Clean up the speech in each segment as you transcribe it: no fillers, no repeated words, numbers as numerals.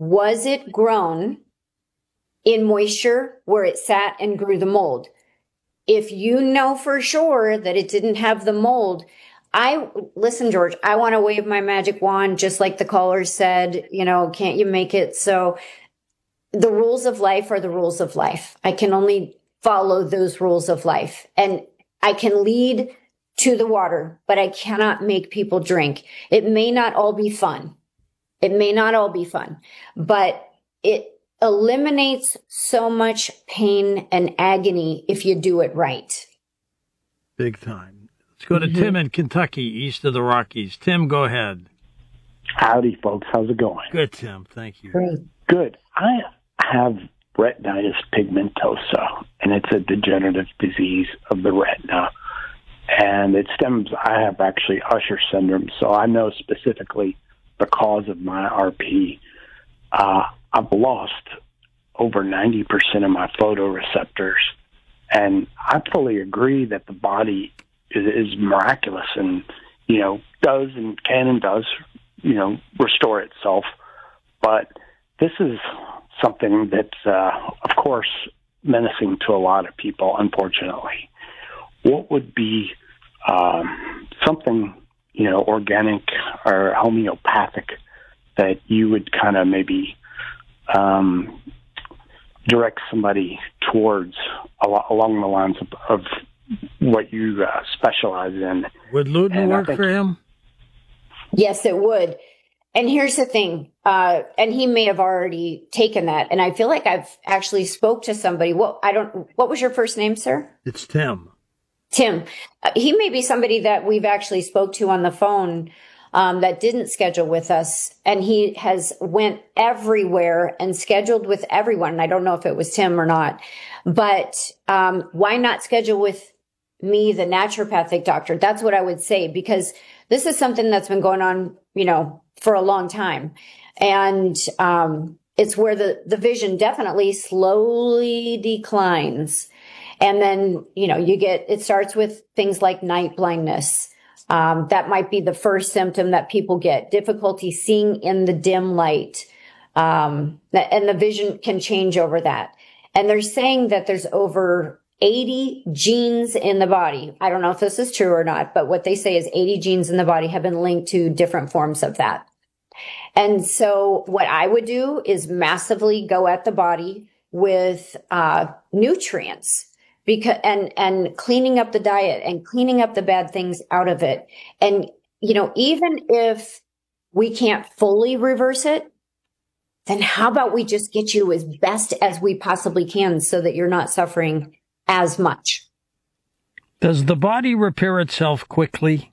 was it grown in moisture where it sat and grew the mold? If you know for sure that it didn't have the mold, listen, George, I want to wave my magic wand, just like the caller said, can't you make it? So the rules of life are the rules of life. I can only follow those rules of life, and I can lead to the water, but I cannot make people drink. It may not all be fun. But it eliminates so much pain and agony if you do it right. Big time. Let's go to Tim in Kentucky, east of the Rockies. Tim, go ahead. Howdy, folks. How's it going? Good, Tim. Thank you. Great. Good. I have retinitis pigmentosa, and it's a degenerative disease of the retina. And I have actually Usher syndrome, so I know specifically the cause of my RP. I've lost over 90% of my photoreceptors, and I fully agree that the body is miraculous and, does and can and does, restore itself. But this is something that's, of course, menacing to a lot of people, unfortunately. What would be something, organic or homeopathic that you would kind of maybe direct somebody towards along the lines of what you specialize in? Would Luton work for him? Yes, it would. And here's the thing, and he may have already taken that. And I feel like I've actually spoke to somebody. What was your first name, sir? It's Tim. Tim. He may be somebody that we've actually spoke to on the phone that didn't schedule with us. And he has went everywhere and scheduled with everyone. I don't know if it was Tim or not, but why not schedule with me, the naturopathic doctor? That's what I would say, because this is something that's been going on, for a long time. And it's where the vision definitely slowly declines. And then, it starts with things like night blindness. That might be the first symptom that people get, difficulty seeing in the dim light. And the vision can change over that. And they're saying that there's over 80 genes in the body. I don't know if this is true or not, but what they say is 80 genes in the body have been linked to different forms of that. And so what I would do is massively go at the body with nutrients, because and cleaning up the diet and cleaning up the bad things out of it. And, even if we can't fully reverse it, then how about we just get you as best as we possibly can so that you're not suffering as much. Does the body repair itself quickly?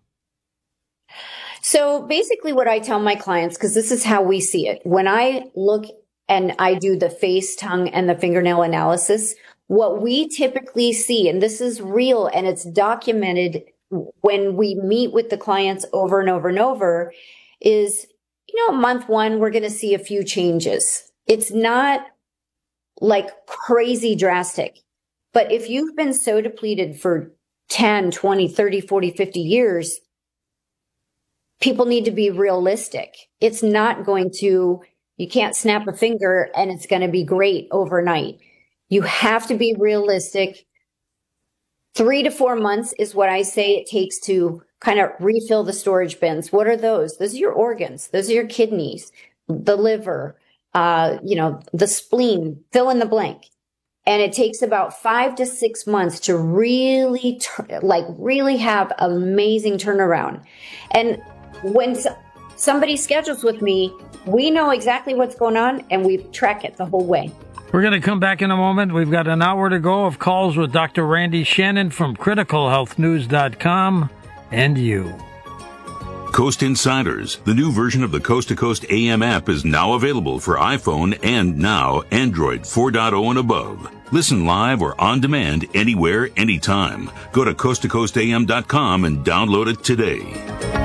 So basically what I tell my clients, because this is how we see it, when I look and I do the face, tongue, and the fingernail analysis, what we typically see, and this is real and it's documented when we meet with the clients over and over and over, is, month one, we're going to see a few changes. It's not like crazy drastic. But if you've been so depleted for 10, 20, 30, 40, 50 years, people need to be realistic. It's not you can't snap a finger and it's going to be great overnight. You have to be realistic. 3 to 4 months is what I say it takes to kind of refill the storage bins. What are those? Those are your organs. Those are your kidneys, the liver, the spleen, fill in the blank. And it takes about 5 to 6 months to really, really have amazing turnaround. And when somebody schedules with me, we know exactly what's going on and we track it the whole way. We're going to come back in a moment. We've got an hour to go of calls with Dr. Randy Shannon from criticalhealthnews.com and you. Coast Insiders, the new version of the Coast to Coast AM app, is now available for iPhone and now Android 4.0 and above. Listen live or on demand anywhere, anytime. Go to coasttocoastam.com and download it today.